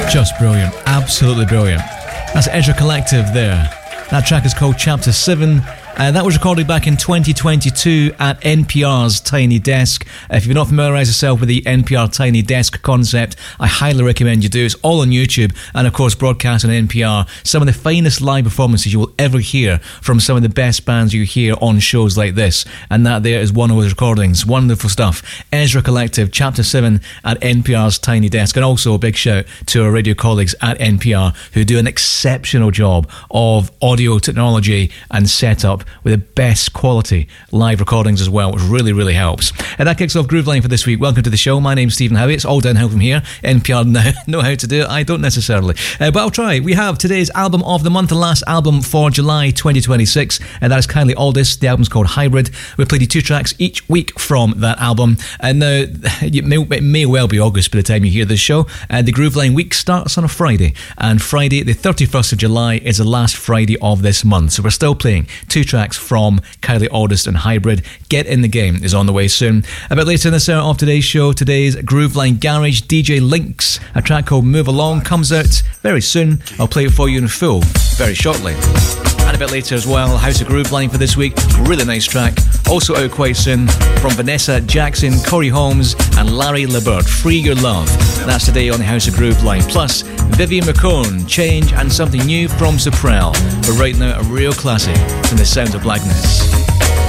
Just brilliant, absolutely brilliant. That's Ezra Collective there. That track is called Chapter 7. That was recorded back in 2022 at NPR's Tiny Desk. If you've not familiarised yourself with the NPR Tiny Desk concept, I highly recommend you do. It's all on YouTube and, of course, broadcast on NPR. Some of the finest live performances you will ever hear from some of the best bands you hear on shows like this. And that there is one of those recordings. Wonderful stuff. Ezra Collective, Chapter 7 at NPR's Tiny Desk. And also a big shout to our radio colleagues at NPR who do an exceptional job of audio technology and setup with the best quality live recordings as well, which really, really helps. And that kicks off Grooveline for this week. Welcome to the show. My name's Stephen Howie. It's all downhill from here. NPR know how to do it. I don't necessarily. But I'll try. We have today's album of the month, the last album for July 2026, and that is Kylie Aldis. The album's called Hybrid. We played you 2 tracks each week from that album. And now, it may well be August by the time you hear this show. The Grooveline week starts on a Friday, and Friday, the 31st of July, is the last Friday of this month. So we're still playing 2 tracks from Kylie Aldis and Hybrid. Get in the Game is on the way soon. A bit later in this hour of today's show, today's Grooveline Garage, DJ Lynx, a track called Move Along, comes out very soon. I'll play it for you in full very shortly. And a bit later as well, House of Grooveline for this week. Really nice track. Also out quite soon from Vanessa Jackson, Corey Holmes and Larry LeBert, Free Your Love. That's today on the House of Grooveline. Plus, Vivian McCone, Change, and something new from Suprel. But right now, a real classic from the Sounds of Blackness.